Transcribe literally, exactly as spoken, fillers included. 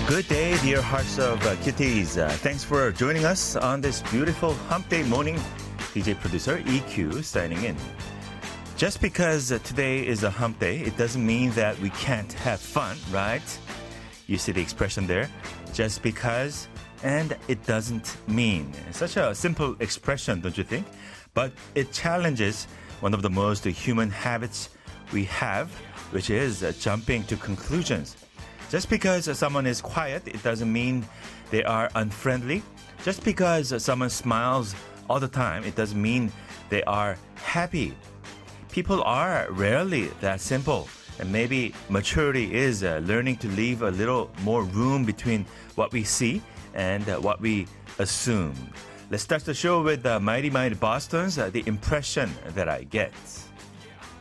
Good day, dear hearts of uh, kitties. Uh, thanks for joining us on this beautiful hump day morning. D J producer E Q signing in. Just because uh, today is a hump day, it doesn't mean that we can't have fun, right? You see the expression there, just because, and it doesn't mean. Such a simple expression, don't you think? But it challenges one of the most human habits we have, which is uh, jumping to conclusions. Just because someone is quiet, it doesn't mean they are unfriendly. Just because someone smiles all the time, it doesn't mean they are happy. People are rarely that simple. And maybe maturity is uh, learning to leave a little more room between what we see and uh, what we assume. Let's start the show with uh, Mighty Mighty Boston's uh, The Impression That I Get.